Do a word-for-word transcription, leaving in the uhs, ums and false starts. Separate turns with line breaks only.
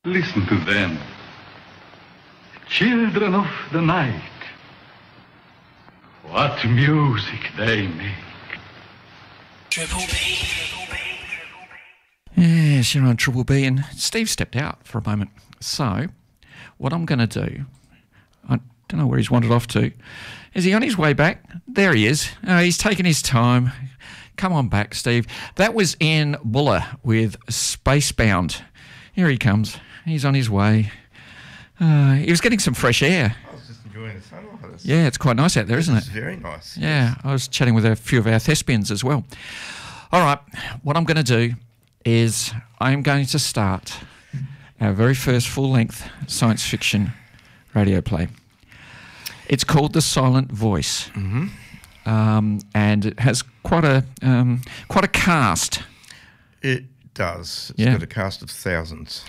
Listen to them. Children of the night. What music they make.
Triple B.
Yes, you're on Triple B, and Steve stepped out for a moment. So, what I'm going to do, I don't know where he's wandered off to. Is he on his way back? There he is. Uh, he's taking his time. Come on back, Steve. That was Ian Buller with Spacebound. Here he comes. He's on his way. Uh, he was getting some fresh air.
I was just enjoying the sunlight.
Yeah, it's quite nice out there, isn't it?
It's very nice.
Yeah, I was chatting with a few of our thespians as well. All right, what I'm going to do is I'm going to start our very first full-length science fiction radio play. It's called The Silent Voice,
Mm-hmm.
um, and it has quite a um, quite a cast.
It does. It's
Yeah.
got a cast of thousands.